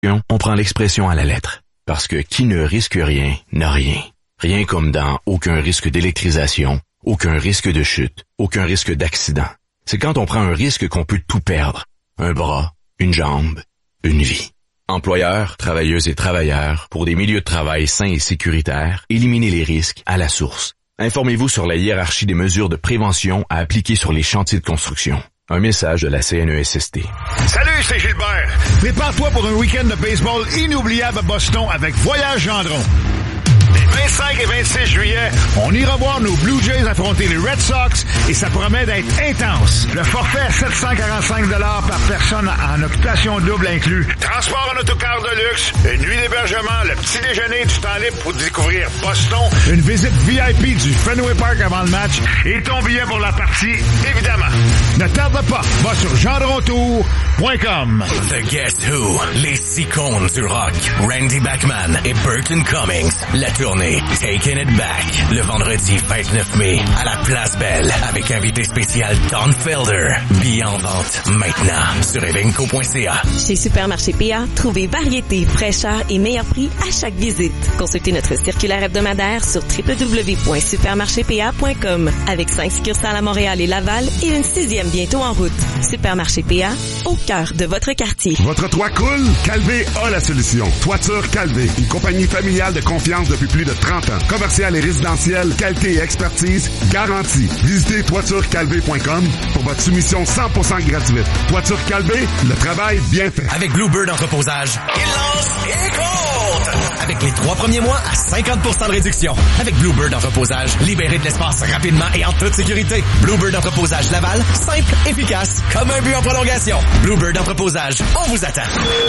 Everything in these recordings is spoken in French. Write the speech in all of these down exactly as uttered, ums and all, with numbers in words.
on prend l'expression à la lettre. Parce que qui ne risque rien, n'a rien. Rien comme dans aucun risque d'électrisation, aucun risque de chute, aucun risque d'accident. C'est quand on prend un risque qu'on peut tout perdre. Un bras, une jambe, une vie. Employeurs, travailleuses et travailleurs, pour des milieux de travail sains et sécuritaires, éliminez les risques à la source. Informez-vous sur la hiérarchie des mesures de prévention à appliquer sur les chantiers de construction. Un message de la C N E S S T. Salut, c'est Gilbert. Prépare-toi pour un week-end de baseball inoubliable à Boston avec Voyage Gendron. Les vingt-cinq et vingt-six juillet, on ira voir nos Blue Jays affronter les Red Sox et ça promet d'être intense. Le forfait à sept cent quarante-cinq dollars par personne en occupation double inclus. Transport en autocar de luxe, une nuit d'hébergement, le petit déjeuner du temps libre pour découvrir Boston, une visite V I P du Fenway Park avant le match et ton billet pour la partie, évidemment. Ne tarde pas, va sur gendrontour point com. The Guess Who, les icônes du rock, Randy Bachman et Burton Cummings. La tournée Taking It Back, le vendredi vingt-neuf mai, à la Place Belle, avec invité spécial Don Felder. Billets en vente maintenant sur evenco point c a. Chez Supermarché P A, trouvez variété, fraîcheur et meilleur prix à chaque visite. Consultez notre circulaire hebdomadaire sur w w w point supermarché p a point com. Avec cinq succursales à Montréal et Laval et une sixième bientôt en route. Supermarché P A, au cœur de votre quartier. Votre toit coule? Calvé a la solution. Toiture Calvé, une compagnie familiale de confiance depuis plus de trente ans. Commercial et résidentiel, qualité et expertise garantie. Visitez toiture calvé point com pour votre soumission cent pour cent gratuite. Toiture Calvé, le travail bien fait. Avec Bluebird Entreposage, il lance et compte! Avec les trois premiers mois à cinquante pour cent de réduction. Avec Bluebird Entreposage, libérez de l'espace rapidement et en toute sécurité. Bluebird Entreposage Laval, simple, efficace, comme un but en prolongation. Bluebird Entreposage, on vous attend.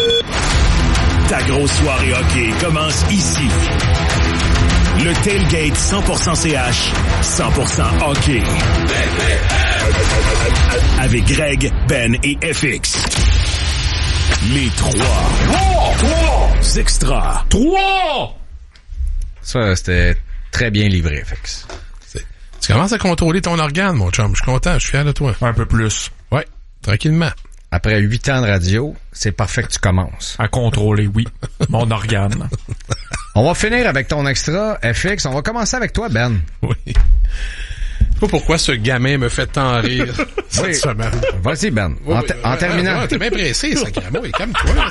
Ta grosse soirée hockey commence ici. Le Tailgate cent pour cent C H, cent pour cent hockey. Avec Greg, Ben et F X. Les trois. Trois! Trois! Extra. Trois! Ça, c'était très bien livré, F X. Tu commences à contrôler ton organe, mon chum. Je suis content, je suis fier de toi. Un peu plus. Ouais, tranquillement. Après huit ans de radio, c'est parfait que tu commences. À contrôler, oui. Mon organe. On va finir avec ton extra, F X. On va commencer avec toi, Ben. Oui. Je sais pas pourquoi ce gamin me fait tant rire cette oui. semaine. Vas-y, Ben. Oui, en, oui, t- en ouais, terminant. Ouais, t'es bien pressé, sacrément. Oui, calme-toi.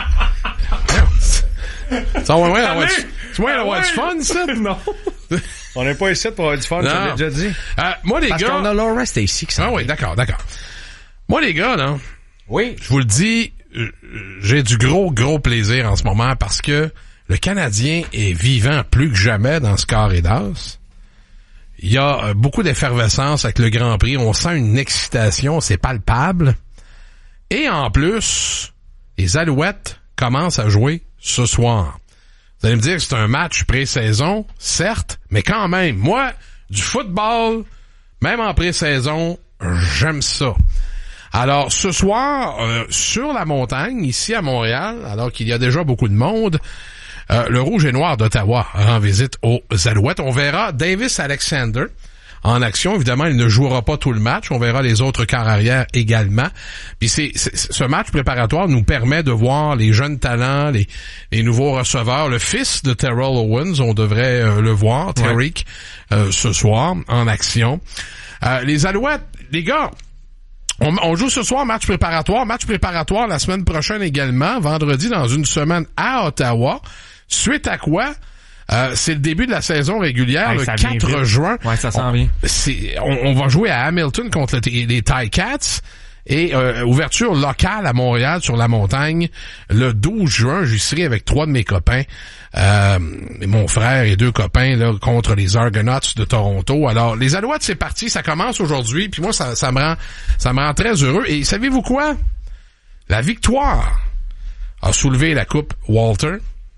Ça va moins avoir du, tu vas avoir du fun, ça? Non. On n'est pas ici pour avoir du fun, ça l'ai déjà dit. Euh, moi, les Parce gars... qu'on a Laura Stacy qui s'en Ah oui, d'accord, d'accord. Moi, les gars, là... Oui. Je vous le dis, j'ai du gros, gros plaisir en ce moment parce que le Canadien est vivant plus que jamais dans ce carré d'as. Il y a beaucoup d'effervescence avec le Grand Prix. On sent une excitation, c'est palpable. Et en plus, les Alouettes commencent à jouer ce soir. Vous allez me dire que c'est un match pré-saison, certes, mais quand même, moi, du football, même en pré-saison, j'aime ça. Alors, ce soir, euh, sur la montagne, ici à Montréal, alors qu'il y a déjà beaucoup de monde, euh, le Rouge et Noir d'Ottawa rend visite aux Alouettes. On verra Davis Alexander en action. Évidemment, il ne jouera pas tout le match. On verra les autres quarts arrière également. Puis c'est, c'est, ce match préparatoire nous permet de voir les jeunes talents, les, les nouveaux receveurs. Le fils de Terrell Owens, on devrait euh, le voir, Tariq, ouais. euh, ce soir, en action. Euh, les Alouettes, les gars... On, on joue ce soir, match préparatoire. Match préparatoire la semaine prochaine également, vendredi dans une semaine à Ottawa. Suite à quoi, euh, c'est le début de la saison régulière, hey, le quatre juin. Ouais, ça s'en on, vient. C'est, on, on va jouer à Hamilton contre les, les Ticats. Et euh, ouverture locale à Montréal sur la montagne le douze juin. J'y serai avec trois de mes copains, euh, mon frère et deux copains là contre les Argonauts de Toronto. Alors les Alouettes, c'est parti, ça commence aujourd'hui. Puis moi, ça, ça me rend, ça me rend très heureux. Et savez-vous quoi? La victoire a soulevé la coupe Walter.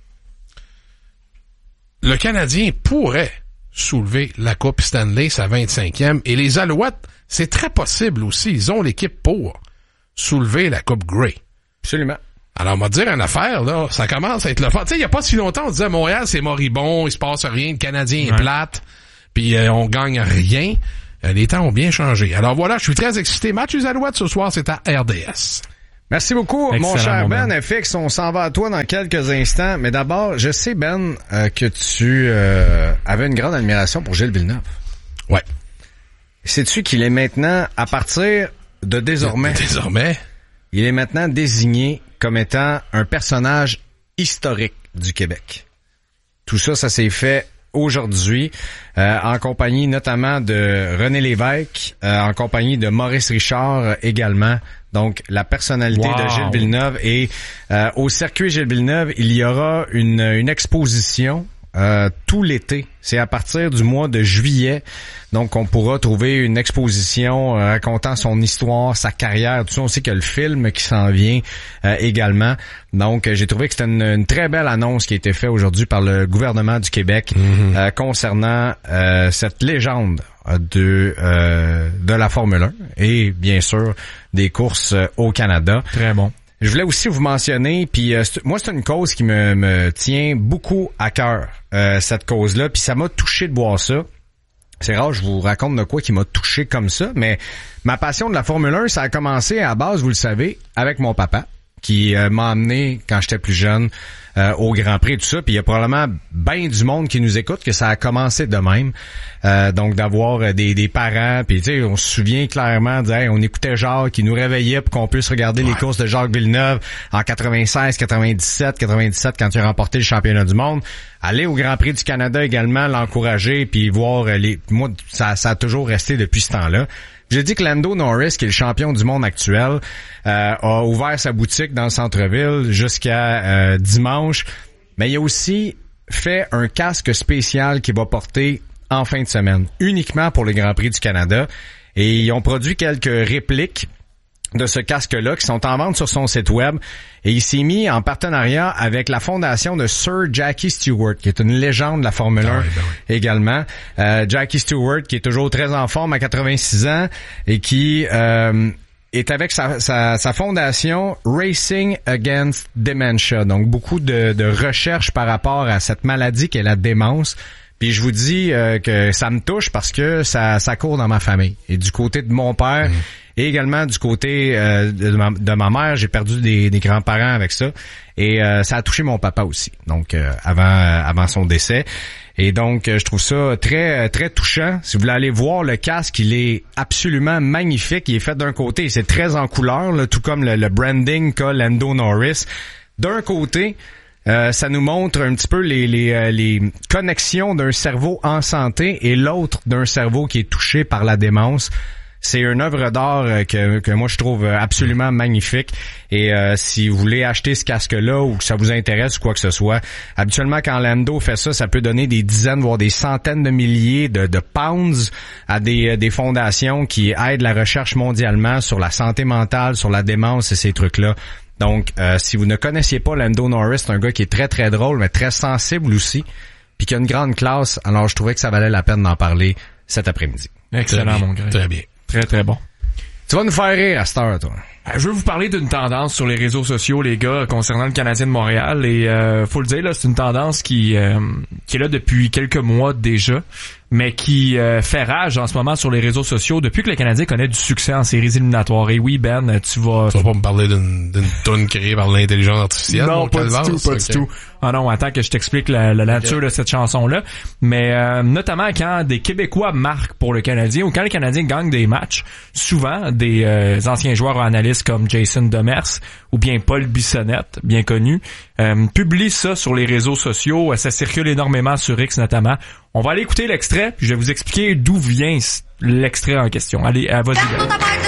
Le Canadien pourrait soulever la coupe Stanley, sa vingt-cinquième, et les Alouettes, c'est très possible aussi. Ils ont l'équipe pour soulever la coupe Grey. Absolument. Alors, on va te dire une affaire, là, ça commence à être le fun. Tu sais, il y a pas si longtemps, on disait Montréal, c'est moribond, il se passe rien, le Canadien est ouais. plate, puis euh, on gagne rien. Euh, les temps ont bien changé. Alors voilà, je suis très excité. Match des Alouettes ce soir, c'est à R D S. Merci beaucoup, Excellent, mon cher mon Ben. Ben. F X, on s'en va à toi dans quelques instants. Mais d'abord, je sais, Ben, euh, que tu euh, avais une grande admiration pour Gilles Villeneuve. Ouais. Sais-tu qu'il est maintenant, à partir de désormais, Désormais. il est maintenant désigné comme étant un personnage historique du Québec. Tout ça, ça s'est fait aujourd'hui, euh, en compagnie notamment de René Lévesque, euh, en compagnie de Maurice Richard euh, également. Donc, la personnalité Wow. de Gilles Villeneuve. Et euh, au circuit Gilles Villeneuve, il y aura une, une exposition euh, tout l'été. C'est à partir du mois de juillet. Donc, on pourra trouver une exposition euh, racontant son histoire, sa carrière, tout ça. On sait qu'il y a le film qui s'en vient euh, également. Donc, euh, j'ai trouvé que c'était une, une très belle annonce qui a été faite aujourd'hui par le gouvernement du Québec mm-hmm. euh, concernant euh, cette légende de euh, de la Formule un et bien sûr des courses euh, au Canada. Très bon. Je voulais aussi vous mentionner, puis euh, c'est, moi c'est une cause qui me, me tient beaucoup à cœur, euh, cette cause-là, puis ça m'a touché de voir ça. C'est rare, je vous raconte de quoi qui m'a touché comme ça, mais ma passion de la Formule un, ça a commencé à base, vous le savez, avec mon papa, qui euh, m'a amené quand j'étais plus jeune euh, au Grand Prix et tout ça. Puis il y a probablement bien du monde qui nous écoute que ça a commencé de même. Euh, donc d'avoir euh, des, des parents, puis tu sais, on se souvient clairement, de, hey, on écoutait Jacques, qui nous réveillait pour qu'on puisse regarder ouais. les courses de Jacques Villeneuve en quatre-vingt-seize, quatre-vingt-dix-sept, quatre-vingt-dix-sept quand il a remporté le championnat du monde. Aller au Grand Prix du Canada également, l'encourager, puis voir les. Moi, ça, ça a toujours resté depuis ce temps-là. J'ai dit que Lando Norris, qui est le champion du monde actuel, euh, a ouvert sa boutique dans le centre-ville jusqu'à euh, dimanche. Mais il a aussi fait un casque spécial qu'il va porter en fin de semaine, uniquement pour le Grand Prix du Canada. Et ils ont produit quelques répliques de ce casque-là qui sont en vente sur son site web. Et il s'est mis en partenariat avec la fondation de Sir Jackie Stewart, qui est une légende de la Formule un ah oui, ben oui. également. Euh, Jackie Stewart, qui est toujours très en forme à quatre-vingt-six ans et qui euh, est avec sa, sa, sa fondation Racing Against Dementia. Donc, beaucoup de, de recherches par rapport à cette maladie qu'est la démence. Puis je vous dis euh, que ça me touche parce que ça, ça court dans ma famille. Et du côté de mon père... Mmh. Et également du côté euh, de, ma, de ma mère, j'ai perdu des, des grands-parents avec ça. Et euh, ça a touché mon papa aussi, donc euh, avant euh, avant son décès. Et donc, euh, je trouve ça très très touchant. Si vous voulez aller voir le casque, il est absolument magnifique. Il est fait d'un côté, c'est très en couleur, là, tout comme le, le branding qu'a Lando Norris. D'un côté... Euh, ça nous montre un petit peu les, les, euh, les connexions d'un cerveau en santé et l'autre d'un cerveau qui est touché par la démence. C'est une œuvre d'art que, que moi je trouve absolument magnifique. Et euh, si vous voulez acheter ce casque-là ou que ça vous intéresse ou quoi que ce soit, habituellement quand Lando fait ça, ça peut donner des dizaines, voire des centaines de milliers de, de pounds à des, des fondations qui aident la recherche mondialement sur la santé mentale, sur la démence et ces trucs-là. Donc, euh, si vous ne connaissiez pas Lando Norris, c'est un gars qui est très très drôle, mais très sensible aussi, puis qui a une grande classe. Alors, je trouvais que ça valait la peine d'en parler cet après-midi. Excellent, mon gars. Très bien. Très, très bon. Tu vas nous faire rire à cette heure, toi. Je veux vous parler d'une tendance sur les réseaux sociaux, les gars, concernant le Canadien de Montréal. Et euh, faut le dire, là, c'est une tendance qui euh, qui est là depuis quelques mois déjà, mais qui euh, fait rage en ce moment sur les réseaux sociaux depuis que le Canadien connaît du succès en séries éliminatoires. Et oui, Ben, tu vas... Tu vas pas me parler d'une, d'une toune créée par l'intelligence artificielle? Non, pas du tout, pas du tout. Ah non, attends que je t'explique la, la nature okay. de cette chanson-là. Mais euh, notamment quand des Québécois marquent pour le Canadien ou quand le Canadien gagne des matchs, souvent des euh, anciens joueurs ou analystes comme Jason Demers ou bien Paul Bissonnette, bien connu, euh, publient ça sur les réseaux sociaux. Ça circule énormément sur X notamment. On va aller écouter l'extrait, puis je vais vous expliquer d'où vient l'extrait en question. Allez, vas-y.